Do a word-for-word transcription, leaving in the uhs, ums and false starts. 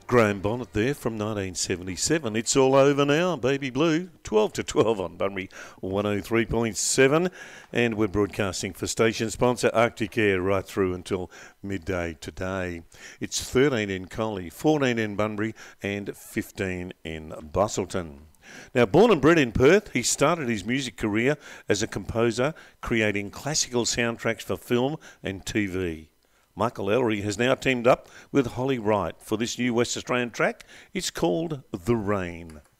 Graham Bonnet there from nineteen seventy-seven. It's all over now, Baby Blue. twelve to twelve on Bunbury one oh three point seven. And we're broadcasting for station sponsor Arctic Air right through until midday today. It's thirteen in Collie, fourteen in Bunbury and fifteen in Busselton. Now, born and bred in Perth, he started his music career as a composer, creating classical soundtracks for film and T V. Michael Ellery has now teamed up with Holly Wright for this new West Australian track. It's called The Rain.